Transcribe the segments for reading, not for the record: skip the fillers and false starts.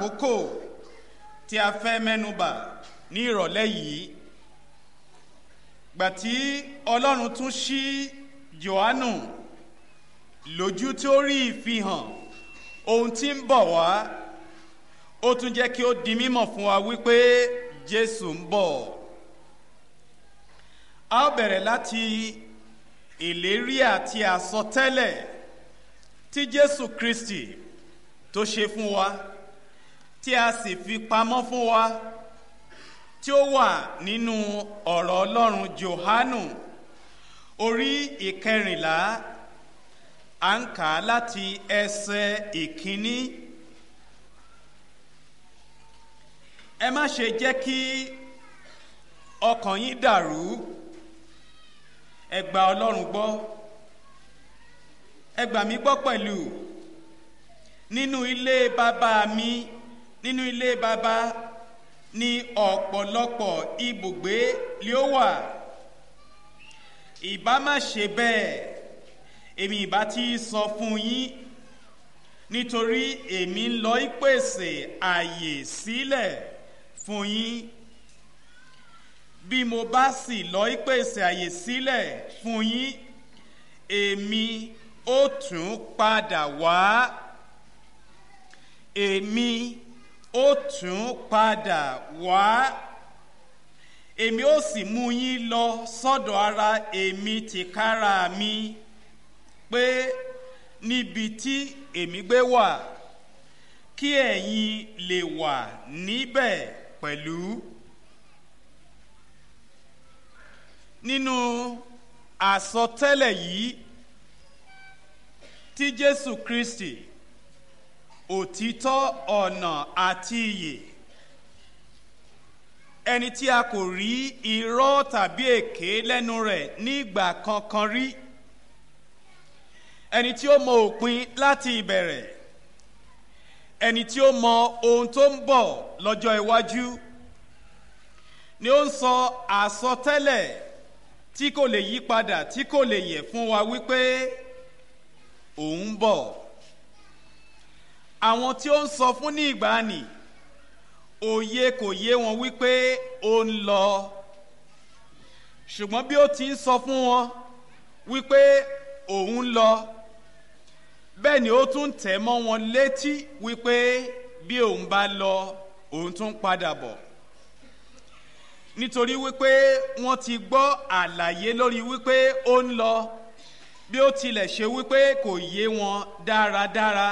àkókò tí a fẹ́ mẹ́nubà ní ìrọ̀lẹ́ yìí gbà tí Ọlọ́run tún ṣí Jòhánù lójú tí ó rí ìfihàn ohun tí ń bọ̀ wá, ó tún jẹ́ kí ó di mímọ̀ fún wa wípé Jésù ń bọ̀. A ó bẹ̀rẹ̀ láti ìlérí àti àsọtẹ́lẹ̀ tí Jésù Kristi tó ṣe fún wa, tí a sì fi pamọ́ fún wa, tí ó wà nínú ọ̀rọ̀ Ọlọ́run Jòhánù orí 14, à ń kà á láti ẹsẹ̀ 1. Ẹ má ṣe jẹ́ kí ọkàn yín dàrú, ẹ gba Ọlọ́run gbọ́, ẹ gbà mí gbọ́ pẹ̀lú. Nínú ilé bàbá ní ọ̀pọ̀lọpọ̀ ibùgbé lé ó wà. Ìbá má ṣe bẹ́ẹ̀, èmi ìbá ti sọ fún yín, nítorí èmi ń lọ ìpèsè àyè sílẹ̀ fún yín. Bí mo bá sì lọ ìpèsè àyè sílẹ̀ fún yín, èmi ó tún padà wá. Èmi ó tún padà wá. Èmi ó sì mú yín lọ sọ́dọ̀ ara èmi tìkára mi, pé níbi tí èmi gbé wà, kí ẹ̀yin lè wà níbẹ̀ pẹ̀lú. Nínú àsọtẹ́lẹ̀ yìí tí Jésù Kristi, òtítọ́, ọ̀nà àti ìyè, ẹni tí a kò rí irọ́ tàbí èké lẹ́nu rẹ̀ ní ìgbà kankan rí, ẹni tí ó mọ òpin láti ìbẹ̀rẹ̀, ẹni tí ó mọ ohun tó ń bọ̀ lọ́jọ́ iwájú, ni ó ń sọ àsọtẹ́lẹ̀ tí kò lè yí padà, tí kò lè yẹ̀ fún wa wípé òun ń bọ̀. Àwọn tí ó ń sọ fún ní ìgbàanì, òye kò yé wọn wípé ó ń lọ, ṣùgbọ́n bí ó ti ń sọ fún wọn wípé òun ń lọ, bẹ́ẹ̀ ni ó tún tẹ̀ mọ́ wọn létí wípé bí òun bá lọ, òun tún padà bọ̀. Nítorí wípé wọ́n ti gbọ́ àlàyé lórí wípé ó ń lọ, bí ó tilẹ̀ ṣe wípé kò yé wọn dáradára,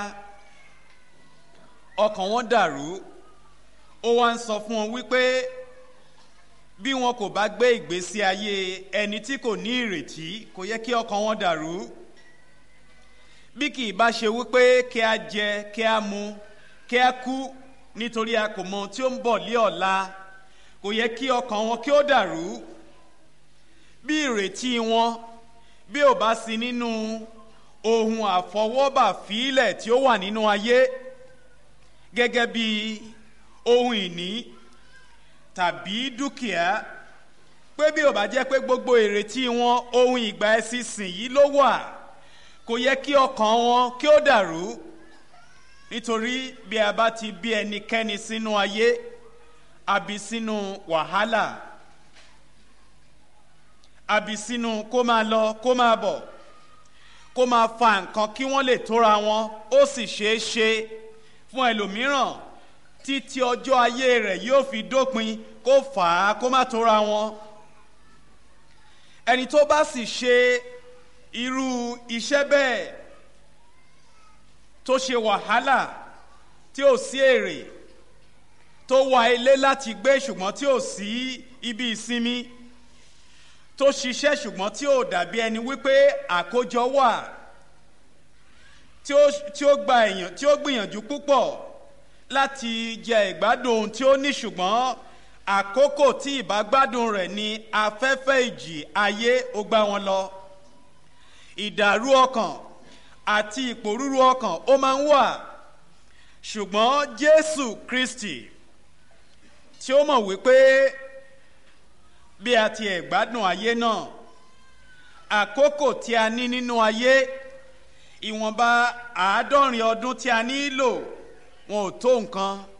ọkàn wọn dàrú. Ó wá ń sọ fún wọn wípé bí wọn kò bá gbé ìgbésí ayé ẹni tí kò ní ìrètí, kò yẹ kí ọkàn wọn dàrú. Bí kì í bá ṣe wípé kí a jẹ, kí a mu, kí a kú nítorí a kò mọ ohun tí ó ń bọ̀ lé ọ̀la, kò yẹ kí ọkàn wọn kí ó dàrú. Bí ìrètí wọn bí ò bá sí nínú ohun àfọwọ́bà fílẹ̀ tí ó wà nínú ayé, gẹ́gẹ́ bí ohun ìní tàbí dúkìá, pé bí ò bá jẹ́ pé gbogbo ìrètí wọn ohun ìgbà ẹ̀sìnsìn yìí ló wà, kò yẹ kí ọkàn wọn kí ó dàrú. Nítorí bí a bá ti bí ẹnikẹ́ni sínú ayé, àbí sínú wàhálà, àbí sínú kó máa lọ kó máa bọ̀, kó máa fa nǹkan kí wọ́n lè tóra wọn, ó sì ṣeé ṣe fún ẹlòmíràn títí ọjọ́ ayé rẹ̀ yóò fi dópin kó fà á kó má tóra wọn. Ẹni tó bá sì ṣe irú iṣẹ́ bẹ́ẹ̀, tó ṣe wàhálà tí ò sí èrè, tó wá ilé láti gbé ṣùgbọ́n tí ò sí ibi ìsinmi, tó ṣiṣẹ́ ṣùgbọ́n tí ò dàbí ẹni wípé àkójọ wà, tí ó gbìyànjú púpọ̀ láti jẹ ìgbádùn ohun tí ó ní, ṣùgbọ́n àkókò tí ìbágbádùn rẹ̀ ni afẹ́fẹ́ ìjì ayé ó gbá wọn lọ. Ìdàrú ọkàn àti ìpòrúru ọkàn ó máa ń wà, ṣùgbọ́n Jésù Kristi tí ó mọ̀ wípé bí a ti gbádùn ayé náà, àkókò tí a ní nínú ayé, ìwọ̀nba 70 ọdún tí a nílò, wọn ò tó nǹkan